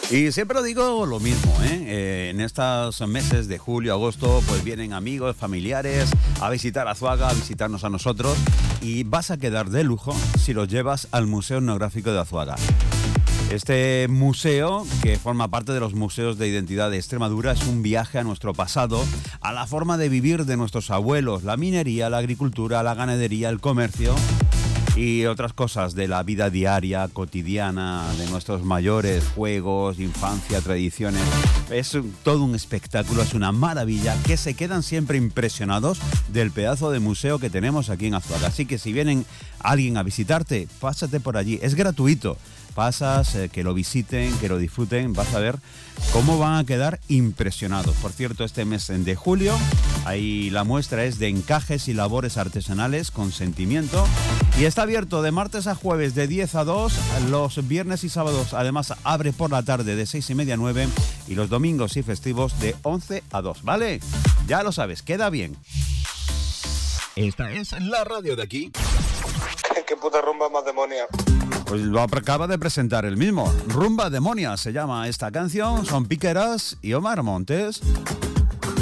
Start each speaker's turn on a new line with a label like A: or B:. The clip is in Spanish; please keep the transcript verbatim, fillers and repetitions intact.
A: Y siempre lo digo lo mismo, ¿eh? Eh, en estos meses de julio, agosto, pues vienen amigos, familiares a visitar Azuaga, a visitarnos a nosotros, y vas a quedar de lujo si los llevas al Museo Etnográfico de Azuaga. Este museo, que forma parte de los museos de identidad de Extremadura, es un viaje a nuestro pasado, a la forma de vivir de nuestros abuelos, la minería, la agricultura, la ganadería, el comercio y otras cosas de la vida diaria, cotidiana, de nuestros mayores, juegos, infancia, tradiciones. Es todo un espectáculo, es una maravilla, que se quedan siempre impresionados del pedazo de museo que tenemos aquí en Azuaga. Así que si vienen alguien a visitarte, pásate por allí, es gratuito. Pasas, eh, que lo visiten, que lo disfruten, vas a ver cómo van a quedar impresionados. Por cierto, este mes de julio, ahí la muestra es de encajes y labores artesanales con sentimiento, y está abierto de martes a jueves de diez a dos, los viernes y sábados además abre por la tarde de seis y media a nueve, y los domingos y festivos de once a dos, ¿vale? Ya lo sabes, queda bien. Esta es la radio de aquí.
B: ¿Qué puta rumba más demonia?
A: Pues lo acaba de presentar el mismo. Rumba Demonia se llama esta canción. Son Piqueras y Omar Montes.